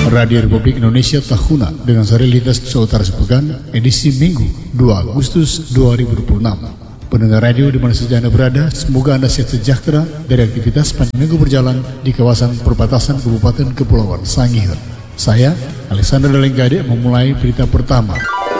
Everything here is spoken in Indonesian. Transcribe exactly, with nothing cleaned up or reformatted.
Radio Republik Indonesia Tahuna dengan serialitas Sautara Sepekan edisi Minggu dua Agustus dua ribu dua puluh enam. Pendengar radio di mana saja Anda berada, semoga Anda sehat sejahtera dari aktivitas sepanjang minggu berjalan di kawasan perbatasan Kabupaten Kepulauan Sangihe. Saya, Alexander Dalenggade, memulai berita pertama.